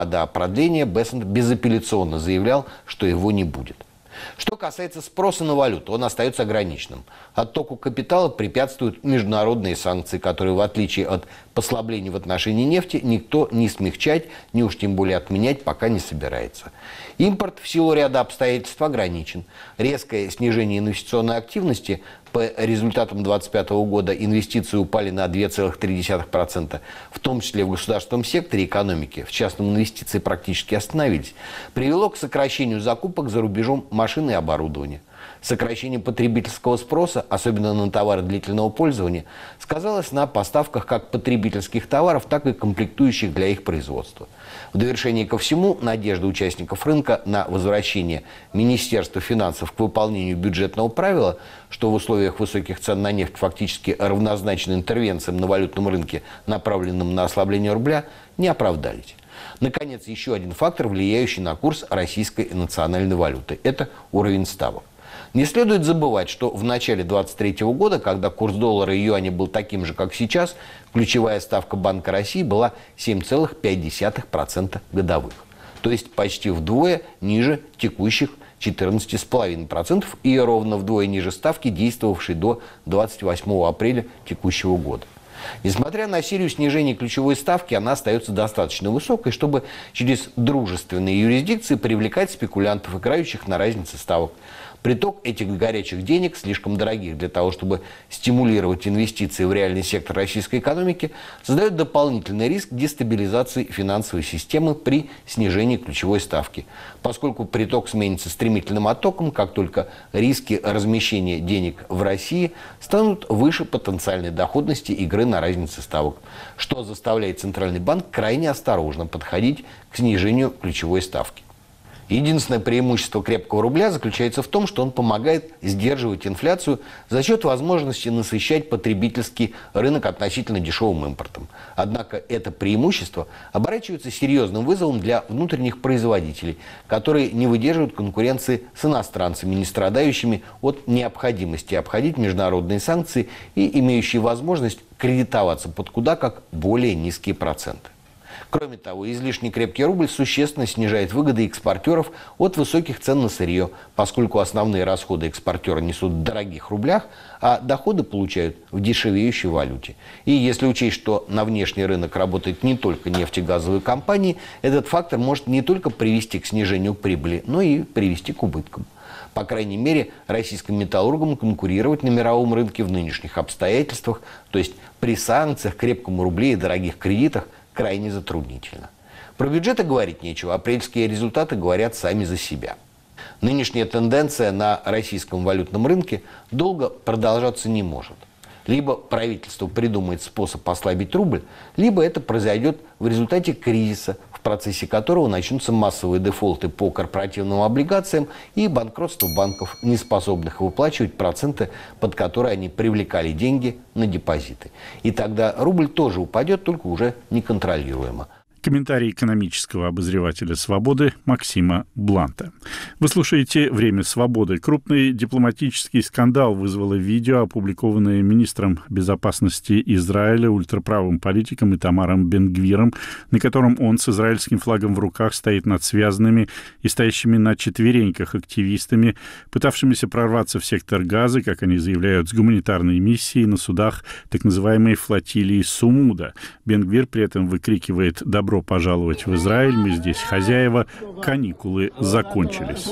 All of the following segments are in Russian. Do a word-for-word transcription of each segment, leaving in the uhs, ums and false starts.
до продления Бессент безапелляционно заявлял, что его не будет. Что касается спроса на валюту, он остается ограниченным. Оттоку капитала препятствуют международные санкции, которые, в отличие от послаблений в отношении нефти, никто не смягчать, ни уж тем более отменять пока не собирается. Импорт в силу ряда обстоятельств ограничен. Резкое снижение инвестиционной активности. По результатам две тысячи двадцать пятого года инвестиции упали на две целых три десятых процента, в том числе в государственном секторе экономики. В частном инвестиции практически остановились. Привело к сокращению закупок за рубежом машин и оборудования. Сокращение потребительского спроса, особенно на товары длительного пользования, сказалось на поставках как потребительских товаров, так и комплектующих для их производства. В довершение ко всему, надежда участников рынка на возвращение Министерства финансов к выполнению бюджетного правила, что в условиях высоких цен на нефть фактически равнозначно интервенциям на валютном рынке, направленным на ослабление рубля, не оправдались. Наконец, еще один фактор, влияющий на курс российской национальной валюты – это уровень ставок. Не следует забывать, что в начале две тысячи двадцать третьего года, когда курс доллара и юаня был таким же, как сейчас, ключевая ставка Банка России была семь целых пять десятых процента годовых. То есть почти вдвое ниже текущих четырнадцати целых пять десятых процента и ровно вдвое ниже ставки, действовавшей до двадцать восьмого апреля текущего года. Несмотря на серию снижений ключевой ставки, она остается достаточно высокой, чтобы через дружественные юрисдикции привлекать спекулянтов, играющих на разнице ставок. Приток этих горячих денег, слишком дорогих для того, чтобы стимулировать инвестиции в реальный сектор российской экономики, создает дополнительный риск дестабилизации финансовой системы при снижении ключевой ставки. Поскольку приток сменится стремительным оттоком, как только риски размещения денег в России станут выше потенциальной доходности игры на разнице ставок, что заставляет Центральный банк крайне осторожно подходить к снижению ключевой ставки. Единственное преимущество крепкого рубля заключается в том, что он помогает сдерживать инфляцию за счет возможности насыщать потребительский рынок относительно дешевым импортом. Однако это преимущество оборачивается серьезным вызовом для внутренних производителей, которые не выдерживают конкуренции с иностранцами, не страдающими от необходимости обходить международные санкции и имеющие возможность кредитоваться под куда как более низкие проценты. Кроме того, излишне крепкий рубль существенно снижает выгоды экспортеров от высоких цен на сырье, поскольку основные расходы экспортера несут в дорогих рублях, а доходы получают в дешевеющей валюте. И если учесть, что на внешний рынок работают не только нефтегазовые компании, этот фактор может не только привести к снижению прибыли, но и привести к убыткам. По крайней мере, российским металлургам конкурировать на мировом рынке в нынешних обстоятельствах, то есть при санкциях, крепком рубле и дорогих кредитах, крайне затруднительно. Про бюджеты говорить нечего, апрельские результаты говорят сами за себя. Нынешняя тенденция на российском валютном рынке долго продолжаться не может. Либо правительство придумает способ ослабить рубль, либо это произойдет в результате кризиса, в процессе которого начнутся массовые дефолты по корпоративным облигациям и банкротство банков, не способных выплачивать проценты, под которые они привлекали деньги на депозиты. И тогда рубль тоже упадет, только уже неконтролируемо. Комментарий экономического обозревателя «Свободы» Максима Бланта. Вы слушаете «Время свободы». Крупный дипломатический скандал вызвало видео, опубликованное министром безопасности Израиля, ультраправым политиком Итамаром Бен-Гвиром, на котором он с израильским флагом в руках стоит над связанными и стоящими на четвереньках активистами, пытавшимися прорваться в сектор Газы, как они заявляют, с гуманитарной миссией на судах так называемой флотилии Сумуда. Бен-Гвир при этом выкрикивает «Добро Добро пожаловать в Израиль, мы здесь хозяева, каникулы закончились».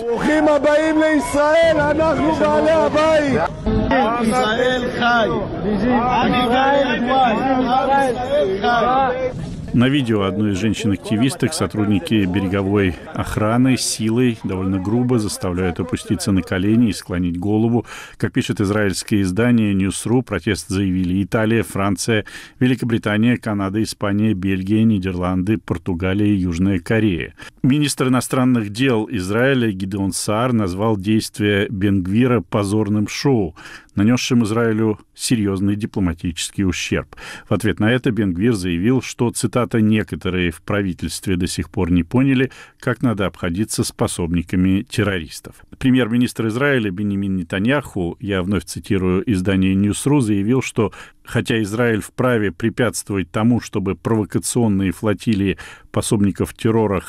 На видео одной из женщин-активисток сотрудники береговой охраны силой довольно грубо заставляют опуститься на колени и склонить голову. Как пишет израильское издание Ньюс.ру, протест заявили Италия, Франция, Великобритания, Канада, Испания, Бельгия, Нидерланды, Португалия и Южная Корея. Министр иностранных дел Израиля Гидеон Саар назвал действия Бен-Гвира позорным шоу. нанесшим Израилю серьезный дипломатический ущерб. В ответ на это Бен-Гвир заявил, что, цитата, «некоторые в правительстве до сих пор не поняли, как надо обходиться с пособниками террористов». Премьер-министр Израиля Биньямин Нетаньяху, я вновь цитирую издание Ньюсру, заявил, что хотя Израиль вправе препятствовать тому, чтобы провокационные флотилии пособников террора